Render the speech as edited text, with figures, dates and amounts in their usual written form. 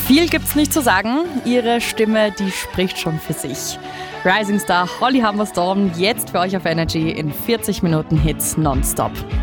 Viel gibt's nicht zu sagen. Ihre Stimme, die spricht schon für sich. Rising Star Holly Humberstone jetzt für euch auf Energy in 40 Minuten Hits nonstop.